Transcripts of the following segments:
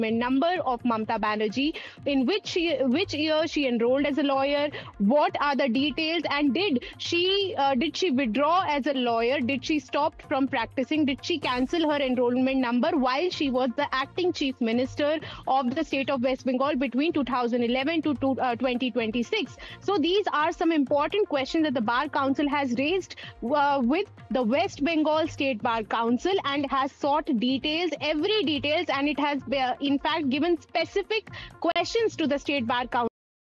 number of Mamta Banerjee, in which year she enrolled as a lawyer, what are the details, and did she withdraw as a lawyer? Did she stop from practicing? Did she cancel her enrollment number while she was the acting chief minister of the state of West Bengal between 2011 to 2026? So these are some important questions that the Bar Council has raised with the West Bengal State Bar Council, and has sought details, every details, and it has in fact given specific questions to the State Bar Council.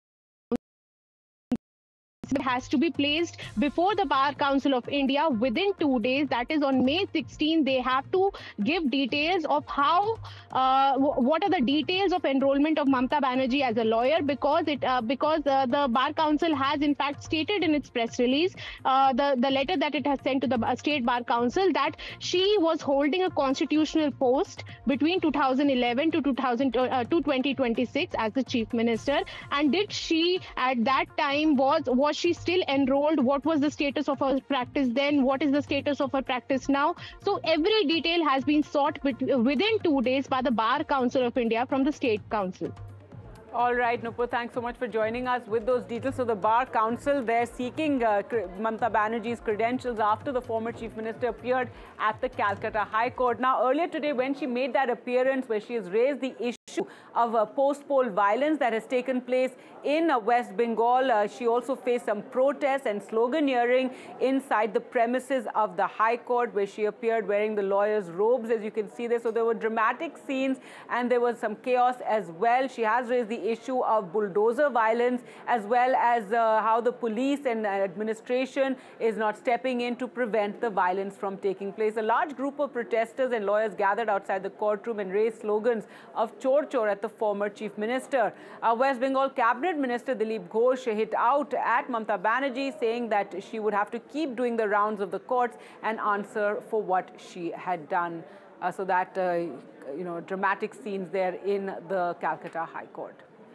It has to be placed before the Bar Council of India within 2 days, that is on May 16. They have to give details of how, what are the details of enrollment of Mamta Banerjee as a lawyer, because the Bar Council has in fact stated in its press release, the letter that it has sent to the State Bar Council, that she was holding a constitutional post between 2011 to 2026 as the chief minister, and did she at that time was she still enrolled? What was the status of her practice then? What is the status of her practice now? So every detail has been sought within 2 days by the Bar Council of India from the State Council. All right, Nupur, thanks so much for joining us with those details. So the Bar Council, they're seeking Mamta Banerjee's credentials after the former Chief Minister appeared at the Calcutta High Court. Now, earlier today, when she made that appearance where she has raised the issue of post-poll violence that has taken place in West Bengal, she also faced some protests and sloganeering inside the premises of the High Court, where she appeared wearing the lawyer's robes, as you can see there. So there were dramatic scenes and there was some chaos as well. She has raised the issue of bulldozer violence, as well as how the police and administration is not stepping in to prevent the violence from taking place. A large group of protesters and lawyers gathered outside the courtroom and raised slogans of chor chor at the former chief minister. West Bengal Cabinet Minister Dilip Ghosh hit out at Mamta Banerjee, saying that she would have to keep doing the rounds of the courts and answer for what she had done. So that, you know, dramatic scenes there in the Calcutta High Court.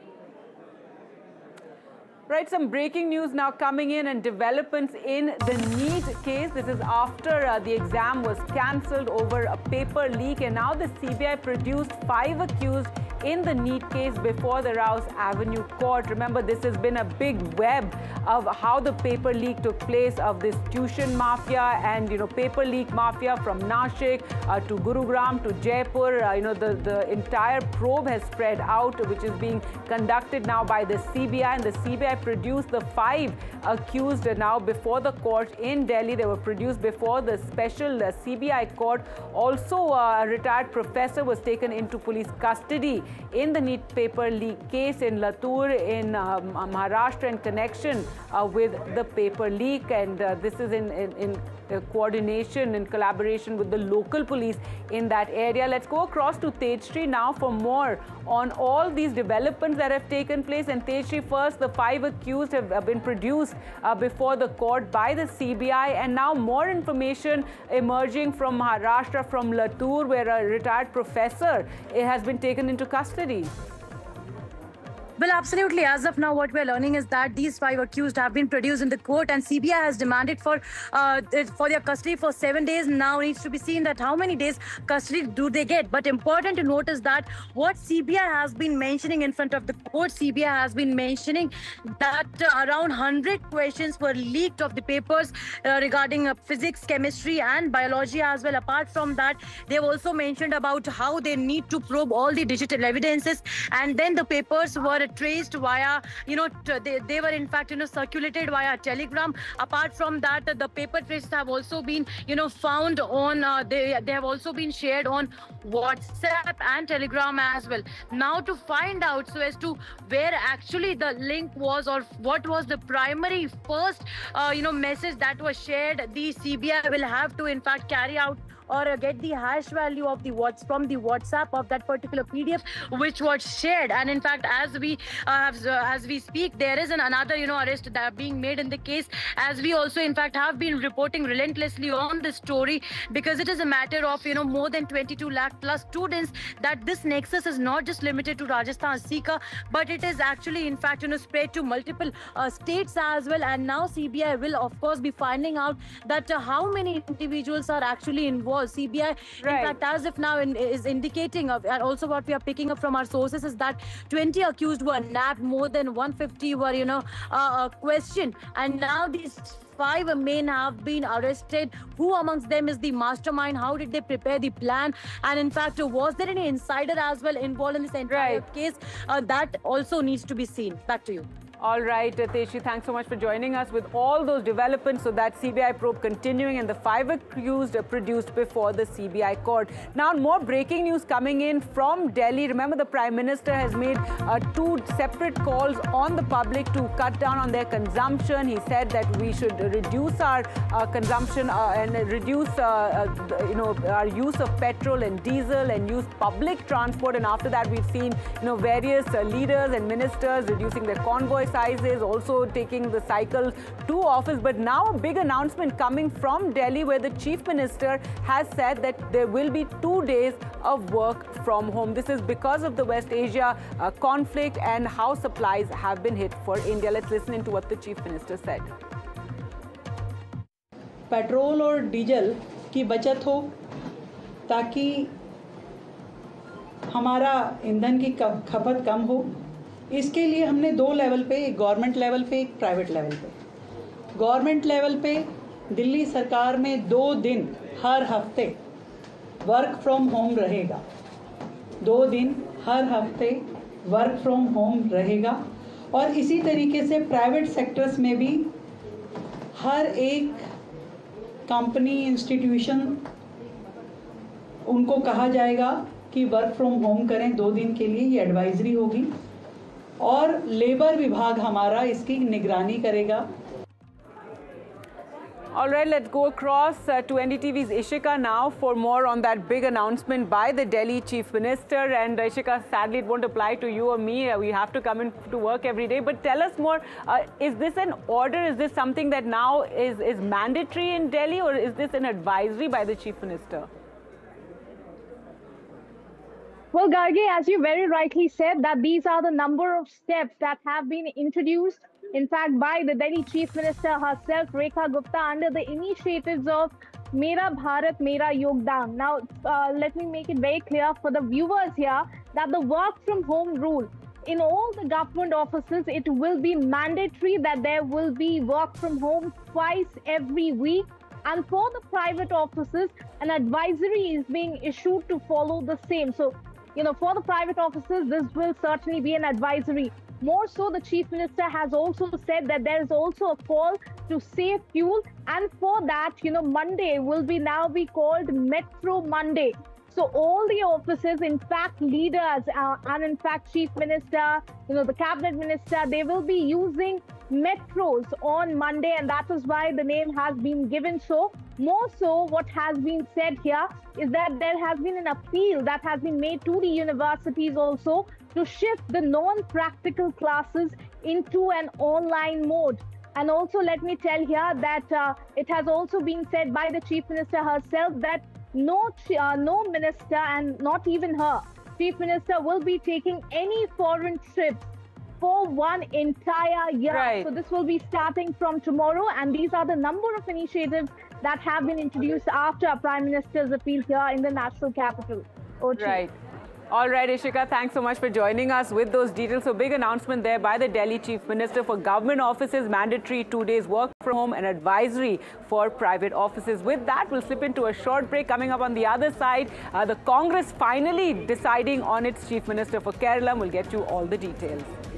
Right, some breaking news now coming in, and developments in the NEET case. This is after the exam was cancelled over a paper leak, and now the CBI produced 5 accused in the NEET case before the Rouse Avenue court. Remember, this has been a big web of how the paper leak took place, of this tuition mafia and, you know, paper leak mafia from Nashik to Gurugram to Jaipur. You know, the entire probe has spread out, which is being conducted now by the CBI, and the CBI produced the 5 accused now before the court in Delhi. They were produced before the special CBI court. Also, a retired professor was taken into police custody in the NEET paper leak case in Latur in Maharashtra in connection with the paper leak, and this is in coordination and collaboration with the local police in that area. Let's go across to Tejshri now for more on all these developments that have taken place. And Tejshri, first, the 5 accused have been produced before the court by the CBI, and now more information emerging from Maharashtra, from Latur, where a retired professor has been taken into custody. Well, absolutely. As of now, what we're learning is that these 5 accused have been produced in the court, and CBI has demanded for their custody for 7 days. Now needs to be seen that how many days custody do they get. But important to note is that what CBI has been mentioning in front of the court, CBI has been mentioning that around 100 questions were leaked of the papers regarding physics, chemistry, and biology as well. Apart from that, they've also mentioned about how they need to probe all the digital evidences, and then the papers were traced via, you know, they were in fact, you know, circulated via Telegram. Apart from that, the paper traces have also been, you know, found on, they have also been shared on WhatsApp and Telegram as well. Now to find out so as to where actually the link was, or what was the primary first, you know, message that was shared, the CBI will have to in fact carry out or get the hash value of the from the WhatsApp of that particular PDF which was shared. And in fact, as we speak, there is another, you know, arrest that are being made in the case, as we also in fact have been reporting relentlessly on this story, because it is a matter of, you know, more than 22 lakh plus students, that this nexus is not just limited to Rajasthan, Sikha, but it is actually in fact, you know, spread to multiple states as well. And now CBI will of course be finding out that how many individuals are actually involved was. CBI, in fact, as if now is indicating, and also what we are picking up from our sources is that 20 accused were nabbed, more than 150 were, questioned, and now these 5 men have been arrested. Who amongst them is the mastermind? How did they prepare the plan? And in fact, was there any insider as well involved in this entire case? That also needs to be seen. Back to you. All right, Teshi, thanks so much for joining us with all those developments. So that CBI probe continuing and the 5 accused produced before the CBI court. Now, more breaking news coming in from Delhi. Remember, the Prime Minister has made 2 separate calls on the public to cut down on their consumption. He said that we should reduce our consumption and reduce, our use of petrol and diesel and use public transport. And after that, we've seen, various leaders and ministers reducing their convoy sizes, also taking the cycles to office. But now a big announcement coming from Delhi where the Chief Minister has said that there will be 2 days of work from home. This is because of the West Asia conflict and how supplies have been hit for India. Let's listen into what the Chief Minister said. Petrol और diesel की बचत हो ताकि हमारा ईंधन की खपत कम हो, इसके लिए हमने 2 लेवल पे, एक गवर्नमेंट लेवल पे, एक प्राइवेट लेवल पे। गवर्नमेंट लेवल पे दिल्ली सरकार में 2 दिन हर हफ्ते वर्क फ्रॉम होम रहेगा। 2 दिन हर हफ्ते वर्क फ्रॉम होम रहेगा। और इसी तरीके से प्राइवेट सेक्टर्स में भी हर एक कंपनी, इंस्टीट्यूशन, उनको कहा जाएगा कि वर्क फ्रॉम होम करें 2 दिन के लिए। ये एडवाइजरी होगी और लेबर विभाग हमारा इसकी निगरानी करेगा। All right, let's go across to NDTV's Ishika now for more on that big announcement by the Delhi Chief Minister. And Ishika, sadly, it won't apply to you or me. We have to come in to work every day. But tell us more. Is this an order? Is this something that now is mandatory in Delhi, or is this an advisory by the Chief Minister? Well, Gargi, as you very rightly said, that these are the number of steps that have been introduced, in fact, by the Delhi Chief Minister herself, Rekha Gupta, under the initiatives of Mera Bharat, Mera Yogdan. Now, let me make it very clear for the viewers here that the work from home rule, in all the government offices, it will be mandatory that there will be work from home twice every week. And for the private offices, an advisory is being issued to follow the same. So, for the private offices, this will certainly be an advisory. More so, the Chief Minister has also said that there is also a call to save fuel. And for that, Monday will now be called Metro Monday. So all the offices, in fact, leaders and in fact, Chief Minister, the Cabinet Minister, they will be using metros on Monday, and that is why the name has been given so. More so, what has been said here is that there has been an appeal that has been made to the universities also to shift the non-practical classes into an online mode. And also, let me tell here that it has also been said by the Chief Minister herself that no minister, and not even her, Chief Minister, will be taking any foreign trips for one entire year. Right. So this will be starting from tomorrow, and these are the number of initiatives that have been introduced after Prime Minister's appeal here in the national capital. Right. All right, Ishika, thanks so much for joining us with those details. So big announcement there by the Delhi Chief Minister for government offices, mandatory 2 days work from home and advisory for private offices. With that, we'll slip into a short break. Coming up on the other side, the Congress finally deciding on its Chief Minister for Kerala. We'll get you all the details.